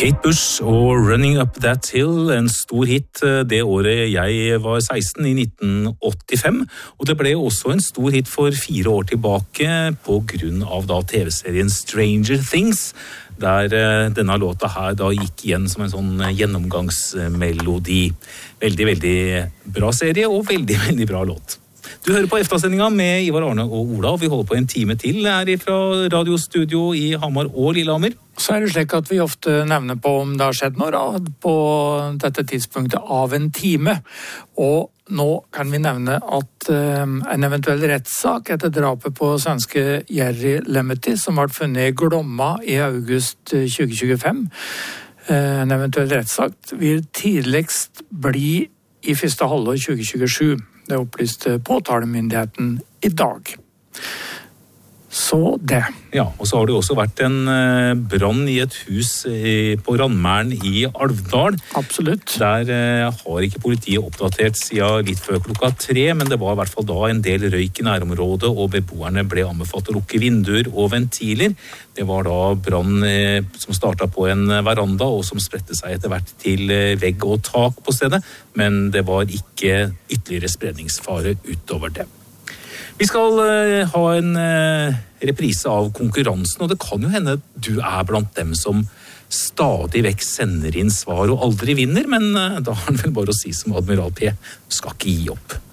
Kate Bush og Running Up That Hill, en stor hit det året jeg var 16 i 1985, og det ble også en stor hit for 4 år tilbake på grunn av da TV-serien Stranger Things, der denne låta her da gikk igjen som en sånn gjennomgangsmelodi. Veldig, veldig bra serie og veldig, veldig bra låt. Du hører på EFTA-sendinga med Ivar Arne og Ola, og vi holder på en time til her fra radiostudio i Hamar og Lillehammer. Så det slik at vi ofte nevner på om det har skjedd noe på dette tidspunktet av en time. Og nå kan vi nevne at en eventuell rettssak etter drapet på svenske Jerry Lemety, som ble funnet i Glomma i august 2025, en eventuell rettssak vil tidligst bli i første halvår 2027. Det opplyste påtalemyndigheten i dag. Så det. Ja, og så har det også vært en brann i et hus på Randmæren i Alvdal. Absolutt. Der har ikke politiet oppdatert siden litt før 3, men det var i hvert fall da en del røyk i nærområdet, og beboerne ble anbefalt å lukke vinduer og ventiler. Det var da brann som startet på en veranda, og som spredte seg etter hvert til vegg og tak på stedet, men det var ikke ytterligere spredningsfare utover det. Vi skal ha en reprise av konkurransen, og det kan jo hende du er blant dem som stadig vekk sender inn svar og aldri vinner, men da er det vel bare å si som Admiral P, skal ikke gi opp.